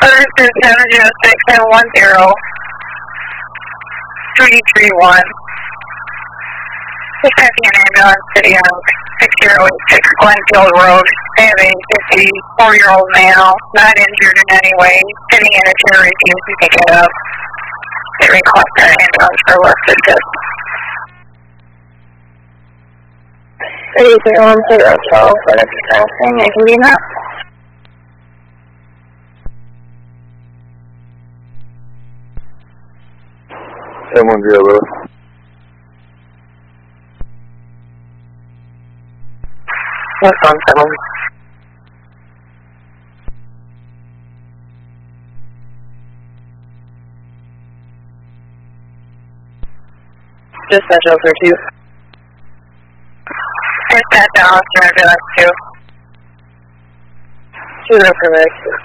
Services 706-710. 331. Dispatching an ambulance city on 6086 Glenfield Road. They have a 54-year-old male, not injured in any way, sitting in a chair, refused to pick it up. They request an ambulance for less assistance. 331-012 for the passing. I can be that. M10. What's on 7? Dispatch 032. Dispatch Alice, ambulance 2. 2 paramedics.